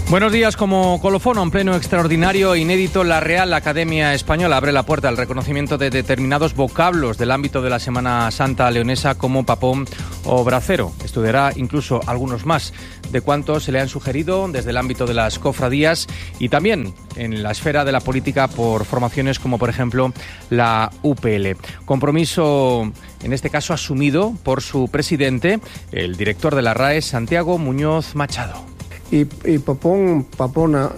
Buenos días. Como colofón, en pleno extraordinario e inédito, la Real Academia Española abre la puerta al reconocimiento de determinados vocablos del ámbito de la Semana Santa leonesa como papón o bracero. Estudiará incluso algunos más de cuantos se le han sugerido desde el ámbito de las cofradías y también en la esfera de la política por formaciones como, por ejemplo, la UPL. Compromiso, en este caso, asumido por su presidente, el director de la RAE, Santiago Muñoz Machado. Y papón, papona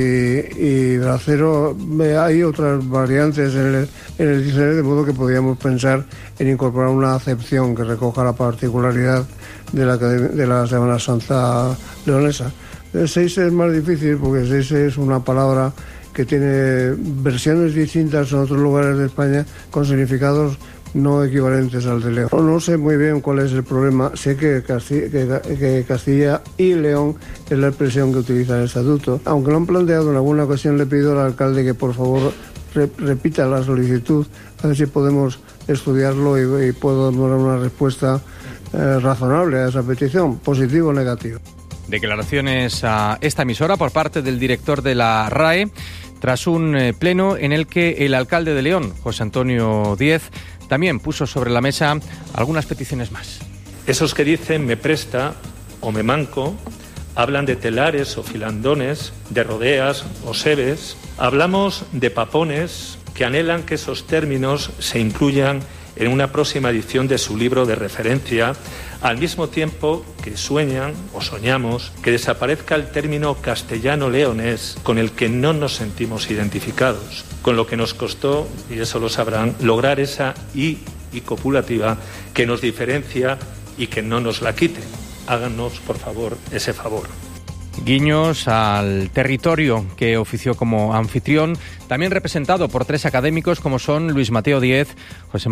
y bracero, hay otras variantes en el diccionario, de modo que podríamos pensar en incorporar una acepción que recoja la particularidad de la Semana Santa leonesa. El 6 es más difícil porque 6 es una palabra que tiene versiones distintas en otros lugares de España con significados no equivalentes al de León. No sé muy bien cuál es el problema. Sé que Castilla y León es la expresión que utiliza el estatuto. Aunque lo han planteado en alguna ocasión, le pido al alcalde que por favor repita la solicitud, a ver si podemos estudiarlo y puedo dar una respuesta razonable a esa petición, positivo o negativo. Declaraciones a esta emisora por parte del director de la RAE tras un pleno en el que el alcalde de León, José Antonio Díez, también puso sobre la mesa algunas peticiones más. Esos que dicen me presta o me manco, hablan de telares o filandones, de rodeas o sebes. Hablamos de papones que anhelan que esos términos se incluyan en una próxima edición de su libro de referencia, al mismo tiempo que sueñan o soñamos que desaparezca el término castellano-leonés con el que no nos sentimos identificados, con lo que nos costó, y eso lo sabrán, lograr esa I copulativa que nos diferencia y que no nos la quite. Háganos, por favor, ese favor. Guiños al territorio que ofició como anfitrión, también representado por 3 académicos como son Luis Mateo Díez, José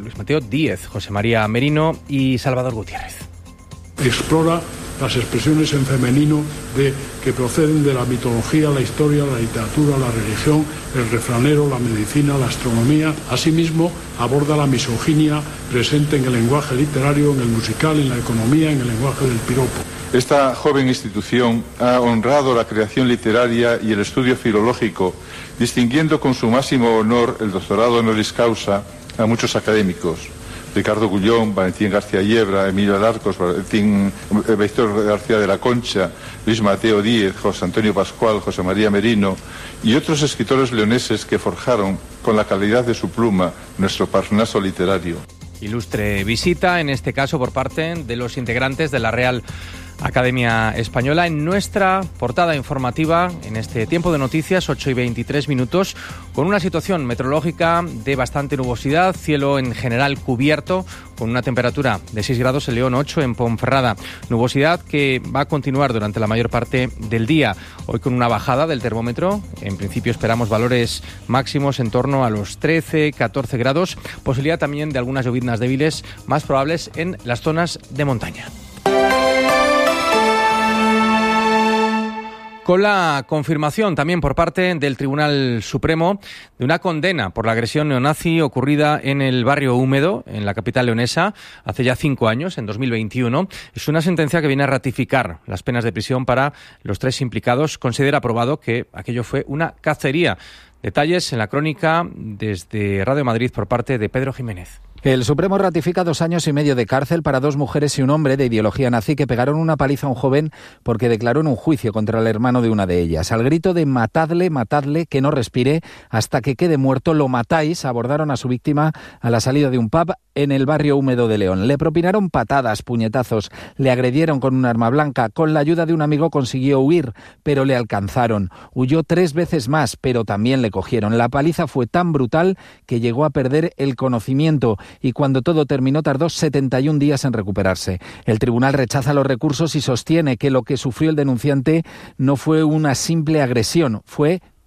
María Merino y Salvador Gutiérrez. Explora las expresiones en femenino que proceden de la mitología, la historia, la literatura, la religión, el refranero, la medicina, la astronomía. Asimismo, aborda la misoginia presente en el lenguaje literario, en el musical, en la economía, en el lenguaje del piropo. Esta joven institución ha honrado la creación literaria y el estudio filológico, distinguiendo con su máximo honor el doctorado honoris causa a muchos académicos: Ricardo Gullón, Valentín García Yebra, Emilio Alarcos, Víctor García de la Concha, Luis Mateo Díez, José Antonio Pascual, José María Merino y otros escritores leoneses que forjaron con la calidad de su pluma nuestro Parnaso literario. Ilustre visita, en este caso por parte de los integrantes de la Real Academia Española, en nuestra portada informativa en este tiempo de noticias, 8:23, con una situación meteorológica de bastante nubosidad, cielo en general cubierto, con una temperatura de 6 grados en León, 8 en Ponferrada. Nubosidad que va a continuar durante la mayor parte del día. Hoy con una bajada del termómetro, en principio esperamos valores máximos en torno a los 13, 14 grados. Posibilidad también de algunas lloviznas débiles, más probables en las zonas de montaña. Con la confirmación también por parte del Tribunal Supremo de una condena por la agresión neonazi ocurrida en el barrio Húmedo, en la capital leonesa, hace ya 5 años, en 2021. Es una sentencia que viene a ratificar las penas de prisión para los 3 implicados. Considera probado que aquello fue una cacería. Detalles en la crónica desde Radio Madrid por parte de Pedro Jiménez. El Supremo ratifica 2 años y medio de cárcel para 2 mujeres y un hombre de ideología nazi que pegaron una paliza a un joven porque declaró en un juicio contra el hermano de una de ellas. Al grito de matadle, matadle, que no respire, hasta que quede muerto, lo matáis, abordaron a su víctima a la salida de un pub en el barrio Húmedo de León. Le propinaron patadas, puñetazos, le agredieron con un arma blanca. Con la ayuda de un amigo consiguió huir, pero le alcanzaron. Huyó 3 veces más, pero también le cogieron. La paliza fue tan brutal que llegó a perder el conocimiento y cuando todo terminó tardó 71 días en recuperarse. El tribunal rechaza los recursos y sostiene que lo que sufrió el denunciante no fue una simple agresión, fue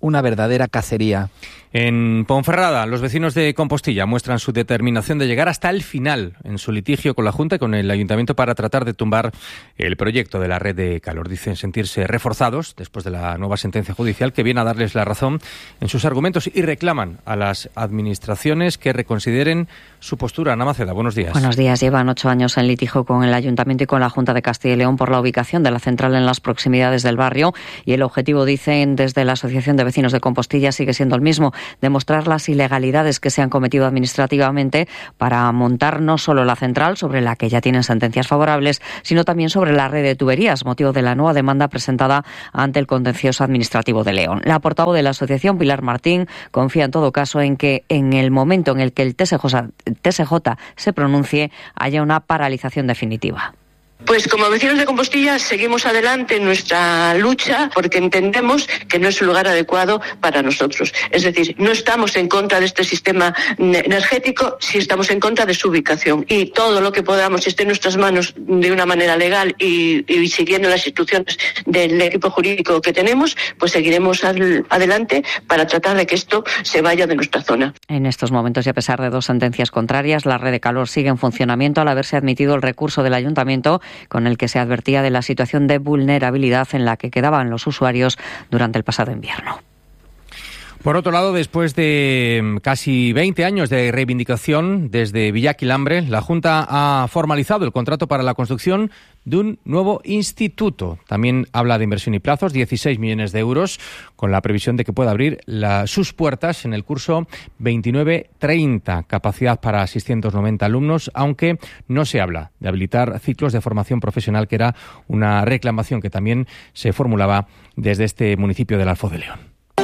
una verdadera cacería. En Ponferrada, los vecinos de Compostilla muestran su determinación de llegar hasta el final en su litigio con la Junta y con el Ayuntamiento para tratar de tumbar el proyecto de la red de calor. Dicen sentirse reforzados después de la nueva sentencia judicial que viene a darles la razón en sus argumentos y reclaman a las administraciones que reconsideren su postura. Ana Maceda, buenos días. Buenos días. Llevan 8 años en litigio con el Ayuntamiento y con la Junta de Castilla y León por la ubicación de la central en las proximidades del barrio, y el objetivo, dicen desde la Asociación de Vecinos de Compostilla, sigue siendo el mismo: demostrar las ilegalidades que se han cometido administrativamente para montar no solo la central, sobre la que ya tienen sentencias favorables, sino también sobre la red de tuberías, motivo de la nueva demanda presentada ante el Contencioso Administrativo de León. La portavoz de la asociación, Pilar Martín, confía en todo caso en que en el momento en el que el TSJ se pronuncie haya una paralización definitiva. Pues como vecinos de Compostilla seguimos adelante en nuestra lucha porque entendemos que no es un lugar adecuado para nosotros. Es decir, no estamos en contra de este sistema energético, sí estamos en contra de su ubicación. Y todo lo que podamos, esté en nuestras manos de una manera legal y siguiendo las instrucciones del equipo jurídico que tenemos, pues seguiremos adelante para tratar de que esto se vaya de nuestra zona. En estos momentos, y a pesar de 2 sentencias contrarias, la red de calor sigue en funcionamiento al haberse admitido el recurso del Ayuntamiento con el que se advertía de la situación de vulnerabilidad en la que quedaban los usuarios durante el pasado invierno. Por otro lado, después de casi 20 años de reivindicación desde Villaquilambre, la Junta ha formalizado el contrato para la construcción de un nuevo instituto. También habla de inversión y plazos, 16 millones de euros, con la previsión de que pueda abrir sus puertas en el curso 29-30, capacidad para 690 alumnos, aunque no se habla de habilitar ciclos de formación profesional, que era una reclamación que también se formulaba desde este municipio del Alfo de León.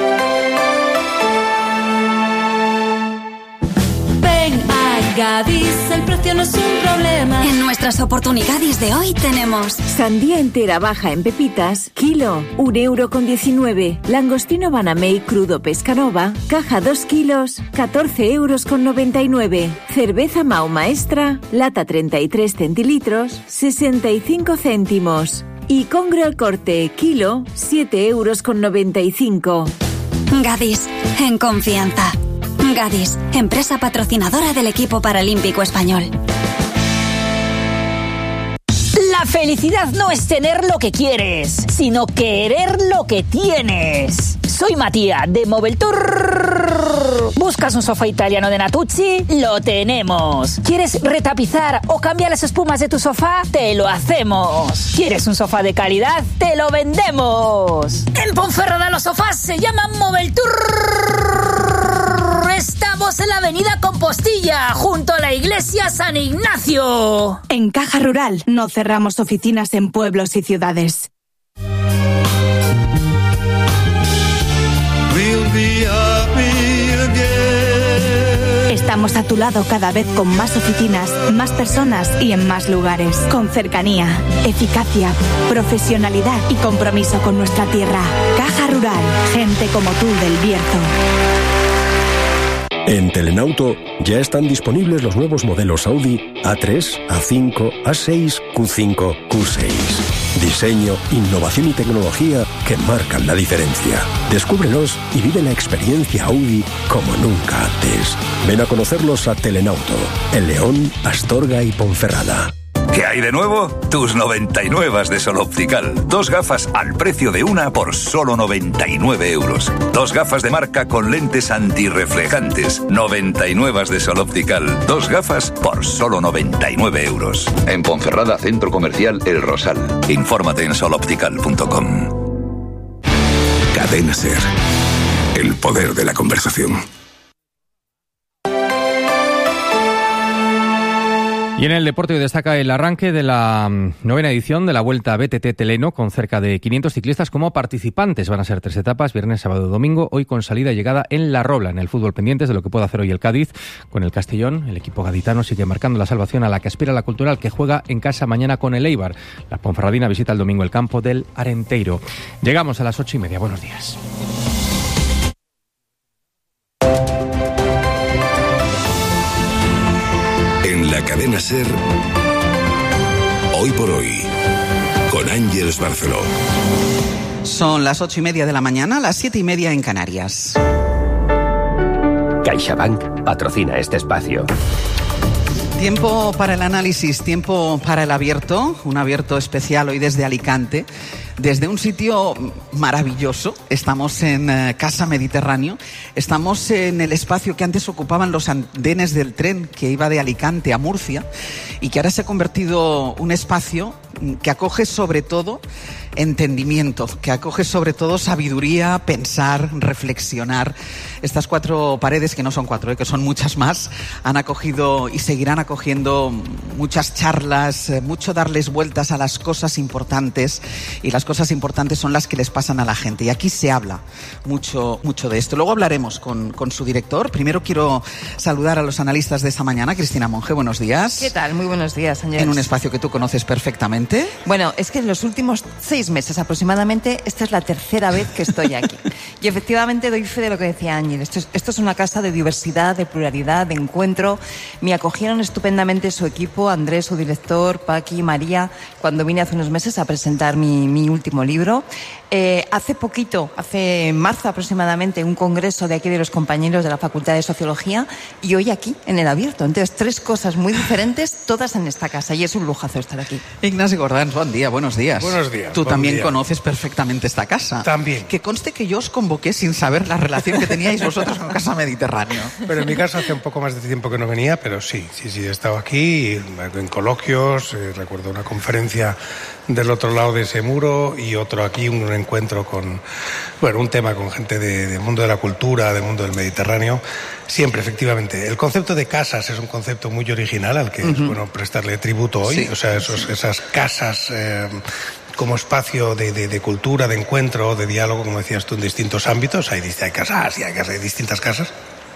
Gadis, el precio no es un problema. En nuestras oportunidades de hoy tenemos sandía entera baja en pepitas, kilo, 1,19 €. Langostino Banamey crudo Pescanova, caja 2 kilos, 14,99 €. Cerveza Mau Maestra, lata 33 centilitros, 65 céntimos. Y Congro El Corte, kilo, 7,95 €. Gadis, en confianza. Gadis, empresa patrocinadora del equipo paralímpico español. La felicidad no es tener lo que quieres, sino querer lo que tienes. Soy Matías de Moveltour. ¿Buscas un sofá italiano de Natuzzi? Lo tenemos. ¿Quieres retapizar o cambiar las espumas de tu sofá? Te lo hacemos. ¿Quieres un sofá de calidad? ¡Te lo vendemos! En Ponferrada los sofás se llaman Moveltour. Estamos en la avenida Compostilla, junto a la iglesia San Ignacio. En Caja Rural no cerramos oficinas en pueblos y ciudades. Estamos a tu lado cada vez con más oficinas, más personas y en más lugares. Con cercanía, eficacia, profesionalidad y compromiso con nuestra tierra. Caja Rural, gente como tú del Bierzo. En Telenauto ya están disponibles los nuevos modelos Audi A3, A5, A6, Q5, Q6. Diseño, innovación y tecnología que marcan la diferencia. Descúbrelos y vive la experiencia Audi como nunca antes. Ven a conocerlos a Telenauto, en León, Astorga y Ponferrada. ¿Qué hay de nuevo? Tus 99 de Sol Optical. 2 gafas al precio de una por solo 99 €. 2 gafas de marca con lentes antirreflejantes. 99 de Sol Optical. 2 gafas por solo 99 €. En Ponferrada, Centro Comercial El Rosal. Infórmate en soloptical.com. Cadena SER. El poder de la conversación. Y en el deporte destaca el arranque de la 9ª edición de la Vuelta BTT Teleno, con cerca de 500 ciclistas como participantes. Van a ser 3 etapas, viernes, sábado y domingo, hoy con salida y llegada en La Robla. En el fútbol, pendientes de lo que puede hacer hoy el Cádiz con el Castellón. El equipo gaditano sigue marcando la salvación a la que aspira la Cultural, que juega en casa mañana con el Eibar. La Ponferradina visita el domingo el campo del Arenteiro. Llegamos a las 8:30. Buenos días. En la cadena SER, hoy por hoy, con Ángeles Barceló. Son las 8:30 de la mañana, las 7:30 en Canarias. CaixaBank patrocina este espacio. Tiempo para el análisis, tiempo para el abierto, un abierto especial hoy desde Alicante, desde un sitio maravilloso. Estamos en Casa Mediterráneo, estamos en el espacio que antes ocupaban los andenes del tren que iba de Alicante a Murcia y que ahora se ha convertido un espacio que acoge sobre todo entendimiento, que acoge sobre todo sabiduría, pensar, reflexionar. Estas 4 paredes, que no son 4, que son muchas más, han acogido y seguirán acogiendo muchas charlas, mucho darles vueltas a las cosas importantes, y las cosas importantes son las que les pasan a la gente. Y aquí se habla mucho de esto. Luego hablaremos con su director. Primero quiero saludar a los analistas de esta mañana. Cristina Monge, buenos días. ¿Qué tal? Muy buenos días, Ángel. En un espacio que tú conoces perfectamente. Bueno, es que en los últimos 6 meses aproximadamente, esta es la tercera vez que estoy aquí. Y efectivamente doy fe de lo que decía Ángel. Esto es una casa de diversidad, de pluralidad, de encuentro. Me acogieron estupendamente su equipo, Andrés, su director, Paqui, María, cuando vine hace unos meses a presentar mi último libro. Hace marzo aproximadamente, un congreso de aquí de los compañeros de la Facultad de Sociología, y hoy aquí, en el abierto. Entonces, 3 cosas muy diferentes, todas en esta casa, y es un lujazo estar aquí. Ignacio Gordans, buen día, buenos días. Buenos días. Tú también conoces perfectamente esta casa. También. Que conste que yo os convoqué sin saber la relación que teníais vosotros con Casa Mediterráneo. Pero en mi caso hace un poco más de tiempo que no venía, pero sí, he estado aquí en coloquios, recuerdo una conferencia del otro lado de ese muro y otro aquí, un encuentro con, un tema con gente del mundo de la cultura, del mundo del Mediterráneo. Siempre, efectivamente. El concepto de casas es un concepto muy original al que es bueno prestarle tributo hoy. Sí. O sea, esas casas como espacio de cultura, de encuentro, de diálogo, como decías tú, en distintos ámbitos. Hay casas y hay distintas casas.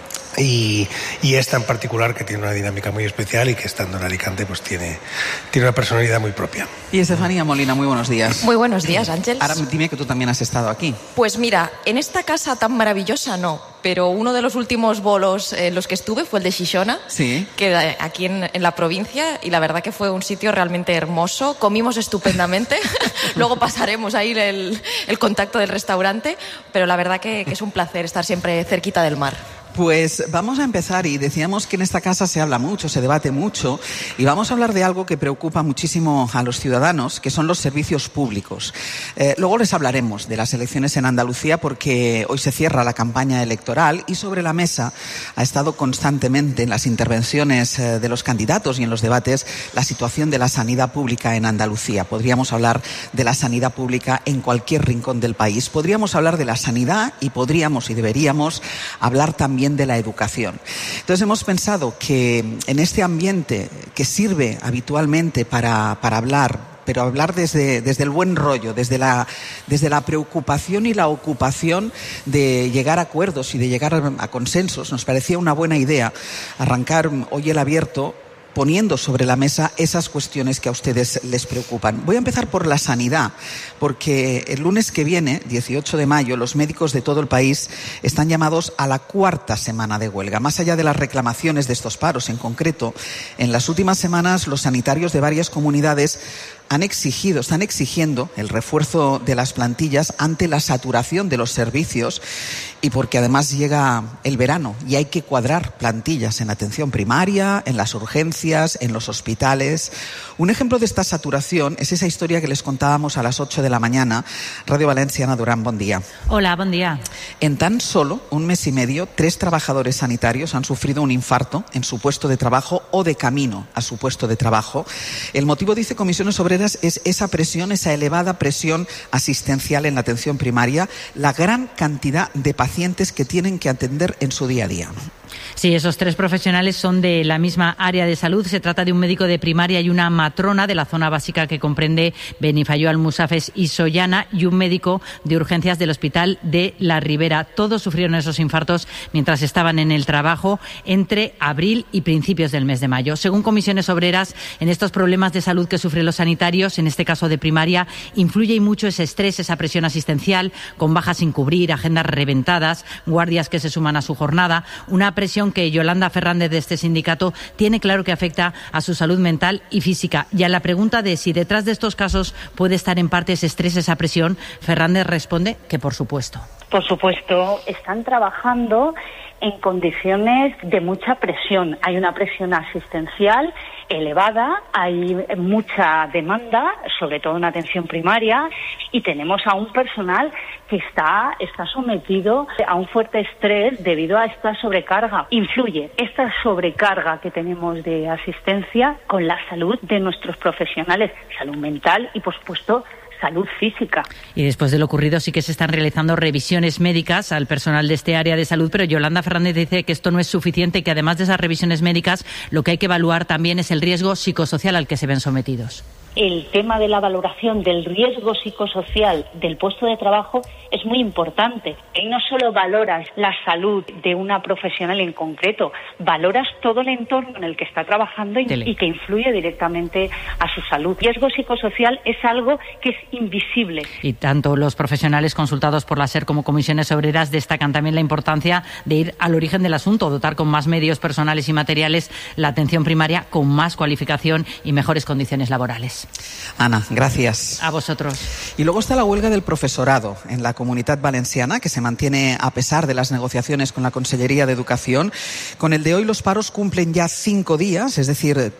Y esta en particular, que tiene una dinámica muy especial y que estando en Alicante pues tiene una personalidad muy propia. Y Estefanía Molina, muy buenos días. Muy buenos días, Ángel. Ahora dime que tú también has estado aquí. Pues mira, en esta casa tan maravillosa no, pero uno de los últimos bolos en los que estuve fue el de Xixona, sí, que aquí en la provincia, y la verdad que fue un sitio realmente hermoso. Comimos estupendamente, luego pasaremos ahí el contacto del restaurante, pero la verdad que es un placer estar siempre cerquita del mar. Pues vamos a empezar, y decíamos que en esta casa se habla mucho, se debate mucho, y vamos a hablar de algo que preocupa muchísimo a los ciudadanos, que son los servicios públicos. Luego les hablaremos de las elecciones en Andalucía, porque hoy se cierra la campaña electoral y sobre la mesa ha estado constantemente en las intervenciones de los candidatos y en los debates la situación de la sanidad pública en Andalucía. Podríamos hablar de la sanidad pública en cualquier rincón del país. Podríamos hablar de la sanidad y podríamos y deberíamos hablar también de la educación. Entonces hemos pensado que en este ambiente que sirve habitualmente para hablar, pero hablar desde el buen rollo, desde la preocupación y la ocupación de llegar a acuerdos y de llegar a consensos, nos parecía una buena idea arrancar hoy el abierto poniendo sobre la mesa esas cuestiones que a ustedes les preocupan. Voy a empezar por la sanidad, porque el lunes que viene, 18 de mayo, los médicos de todo el país están llamados a la 4ª semana de huelga. Más allá de las reclamaciones de estos paros en concreto, en las últimas semanas los sanitarios de varias comunidades están exigiendo el refuerzo de las plantillas ante la saturación de los servicios, y porque además llega el verano y hay que cuadrar plantillas en atención primaria, en las urgencias, en los hospitales. Un ejemplo de esta saturación es esa historia que les contábamos a las 8 de la mañana. Radio Valencia, Ana Durán, buen día. Hola, buen día. En tan solo un mes y medio, 3 trabajadores sanitarios han sufrido un infarto en su puesto de trabajo o de camino a su puesto de trabajo. El motivo, dice Comisiones Obreras, es esa presión, esa elevada presión asistencial en la atención primaria, la gran cantidad de pacientes que tienen que atender en su día a día. Sí, esos 3 profesionales son de la misma área de salud. Se trata de un médico de primaria y una matrona de la zona básica que comprende Benifayó, Almusafes y Sollana, y un médico de urgencias del Hospital de La Ribera. Todos sufrieron esos infartos mientras estaban en el trabajo entre abril y principios del mes de mayo. Según Comisiones Obreras, en estos problemas de salud que sufren los sanitarios, en este caso de primaria, influye mucho ese estrés, esa presión asistencial, con bajas sin cubrir, agendas reventadas, guardias que se suman a su jornada, una presión que Yolanda Fernández, de este sindicato, tiene claro que afecta a su salud mental y física. Y a la pregunta de si detrás de estos casos puede estar en parte ese estrés, esa presión, Fernández responde que por supuesto. Por supuesto, están trabajando en condiciones de mucha presión. Hay una presión asistencial elevada, hay mucha demanda, sobre todo en atención primaria, y tenemos a un personal que está sometido a un fuerte estrés debido a esta sobrecarga. Influye esta sobrecarga que tenemos de asistencia con la salud de nuestros profesionales, salud mental y, por supuesto, salud física. Y después de lo ocurrido sí que se están realizando revisiones médicas al personal de este área de salud, pero Yolanda Fernández dice que esto no es suficiente y que además de esas revisiones médicas lo que hay que evaluar también es el riesgo psicosocial al que se ven sometidos. El tema de la valoración del riesgo psicosocial del puesto de trabajo es muy importante. Y no solo valoras la salud de una profesional en concreto, valoras todo el entorno en el que está trabajando y que influye directamente a su salud. Riesgo psicosocial es algo que es invisible. Y tanto los profesionales consultados por la SER como comisiones obreras destacan también la importancia de ir al origen del asunto, dotar con más medios personales y materiales la atención primaria con más cualificación y mejores condiciones laborales. Ana, gracias. A vosotros. Y luego está la huelga del profesorado en la Comunitat Valenciana, que se mantiene a pesar de las negociaciones con la Consellería de Educación. Con el de hoy los paros cumplen ya 5 días, es decir,